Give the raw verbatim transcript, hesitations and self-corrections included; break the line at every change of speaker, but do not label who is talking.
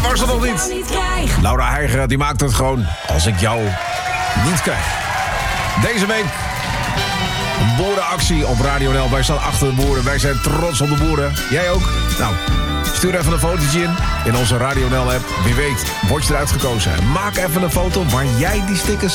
was er nog niet. Laura Heiger, die maakt het gewoon als ik jou niet krijg. Deze week een boerenactie op Radio N L. Wij staan achter de boeren. Wij zijn trots op de boeren. Jij ook? Nou, stuur even een fotootje in. In onze Radio N L app. Wie weet, word je eruit gekozen. Maak even een foto waar jij die stickers